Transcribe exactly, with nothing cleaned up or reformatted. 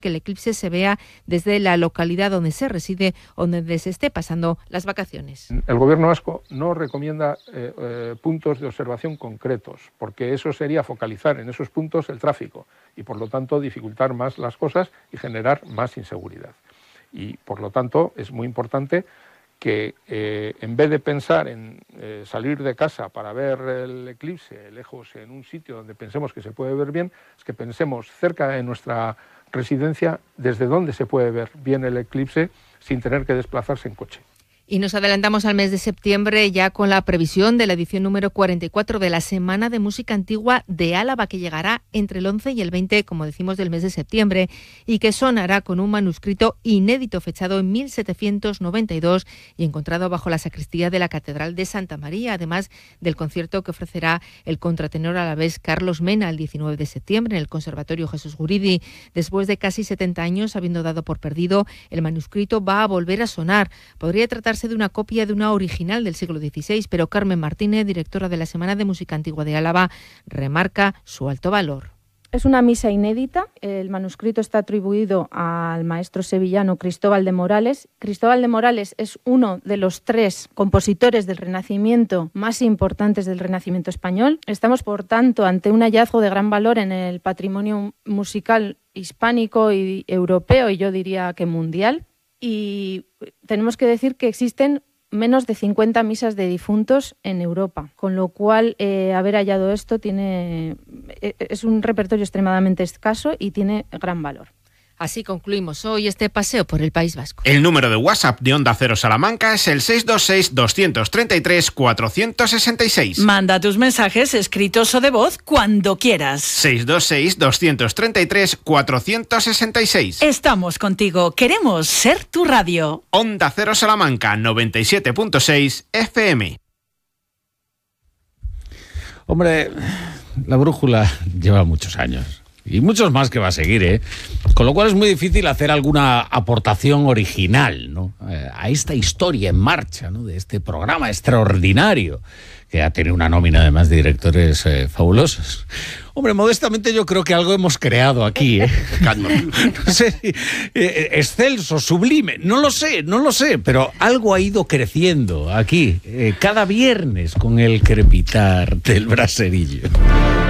que el eclipse se vea desde la localidad donde se reside o donde se esté pasando las vacaciones. El Gobierno vasco no recomienda eh, eh, puntos de observación concretos, porque eso sería focalizar en esos puntos el tráfico y, por lo tanto, dificultar más las cosas y generar más inseguridad. Y, por lo tanto, es muy importante que eh, en vez de pensar en eh, salir de casa para ver el eclipse lejos en un sitio donde pensemos que se puede ver bien, es que pensemos cerca de nuestra residencia desde donde se puede ver bien el eclipse sin tener que desplazarse en coche. Y nos adelantamos al mes de septiembre ya con la previsión de la edición número cuarenta y cuatro de la Semana de Música Antigua de Álava, que llegará entre el once y el veinte, como decimos, del mes de septiembre, y que sonará con un manuscrito inédito fechado en mil setecientos noventa y dos y encontrado bajo la sacristía de la Catedral de Santa María, además del concierto que ofrecerá el contratenor alavés Carlos Mena el diecinueve de septiembre en el Conservatorio Jesús Guridi. Después de casi setenta años, habiendo dado por perdido, el manuscrito va a volver a sonar. Podría tratarse de una copia de una original del siglo dieciséis, pero Carmen Martínez, directora de la Semana de Música Antigua de Álava, remarca su alto valor. Es una misa inédita. El manuscrito está atribuido al maestro sevillano Cristóbal de Morales. Cristóbal de Morales es uno de los tres compositores del Renacimiento más importantes del Renacimiento español. Estamos, por tanto, ante un hallazgo de gran valor en el patrimonio musical hispánico y europeo, y yo diría que mundial. Y tenemos que decir que existen menos de cincuenta misas de difuntos en Europa, con lo cual eh, haber hallado esto tiene es un repertorio extremadamente escaso y tiene gran valor. Así concluimos hoy este paseo por el País Vasco. El número de WhatsApp de Onda Cero Salamanca es el seis dos seis, dos tres tres, cuatro seis seis. Manda tus mensajes escritos o de voz cuando quieras. seis dos seis, dos tres tres, cuatro seis seis. Estamos contigo. Queremos ser tu radio. Onda Cero Salamanca, noventa y siete punto seis F M. Hombre, la brújula lleva muchos años. Y muchos más que va a seguir, ¿eh? Con lo cual es muy difícil hacer alguna aportación original, ¿no? Eh, a esta historia en marcha, ¿no? De este programa extraordinario que ha tenido una nómina además de directores eh, fabulosos. Hombre, modestamente yo creo que algo hemos creado aquí, ¿eh? No sé, eh, excelso, sublime, no lo sé, no lo sé, pero algo ha ido creciendo aquí, eh, cada viernes con el crepitar del braserillo.